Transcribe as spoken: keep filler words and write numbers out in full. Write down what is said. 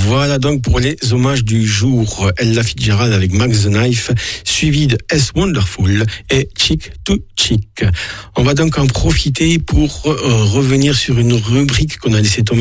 Voilà donc pour les hommages du jour. Ella Fitzgerald avec Max the Knife, suivi de S Wonderful et Chick to Chick. On va donc en profiter pour euh, revenir sur une rubrique qu'on a laissé tomber